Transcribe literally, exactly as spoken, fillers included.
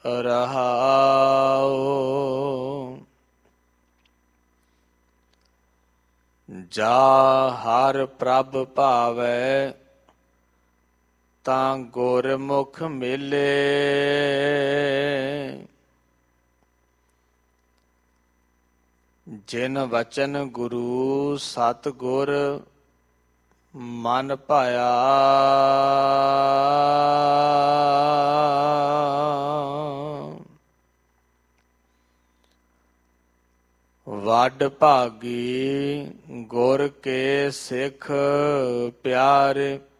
ਰਹਾਉ। ਜਾ ਹਰ ਪ੍ਰਭ ਭਾਵੈ ਤਾਂ ਗੁਰਮੁਖ ਮਿਲੇ। ਜਿਨ ਵਚਨ ਗੁਰੂ ਸਤਿਗੁਰ ਮਨ ਭਾਇਆ। ਵੱਡ ਭਾਗੀ ਗੁਰ ਕੇ ਸਿੱਖ ਪਿਆਰੇ।